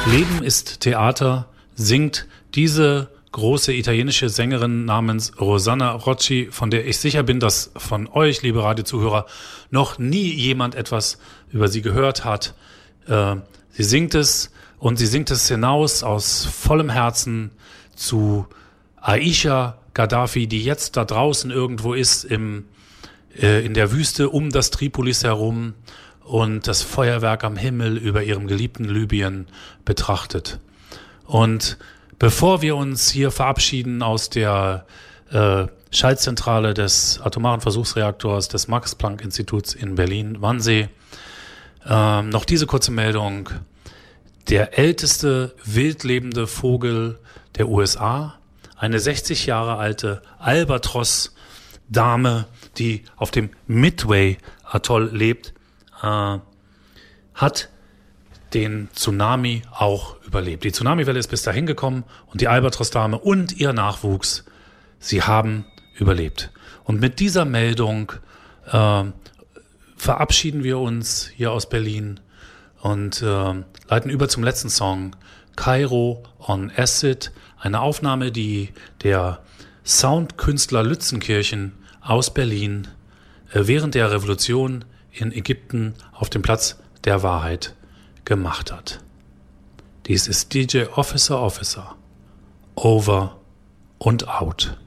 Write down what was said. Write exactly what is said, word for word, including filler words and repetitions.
Leben ist Theater, singt diese große italienische Sängerin namens Rosanna Rocci, von der ich sicher bin, dass von euch, liebe Radiozuhörer, noch nie jemand etwas über sie gehört hat. Äh, sie singt es und sie singt es hinaus aus vollem Herzen zu Aisha Gaddafi, die jetzt da draußen irgendwo ist im, äh, in der Wüste um das Tripolis herum und das Feuerwerk am Himmel über ihrem geliebten Libyen betrachtet. Und bevor wir uns hier verabschieden aus der äh, Schaltzentrale des atomaren Versuchsreaktors des Max-Planck-Instituts in Berlin-Wannsee, äh, noch diese kurze Meldung. Der älteste wildlebende Vogel der U S A, eine sechzig Jahre alte Albatros-Dame, die auf dem Midway-Atoll lebt, äh, hat den Tsunami auch überlebt. Die Tsunamiwelle ist bis dahin gekommen und die Albatros-Dame und ihr Nachwuchs, sie haben überlebt. Und mit dieser Meldung äh, verabschieden wir uns hier aus Berlin und äh, leiten über zum letzten Song, Kairo on Acid, eine Aufnahme, die der Soundkünstler Lützenkirchen aus Berlin äh, während der Revolution in Ägypten auf dem Platz der Wahrheit gemacht hat. Dies ist D J Officer Officer. Over und out.